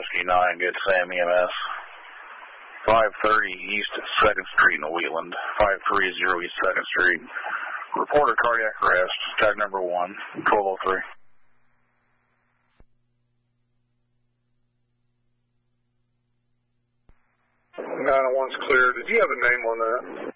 Whiskey 9, get Sam EMS. 530 East 2nd Street in Wheeland. 530 East 2nd Street. Reported cardiac arrest. Tag number 1, 1203. 901's clear. Did you have a name on that?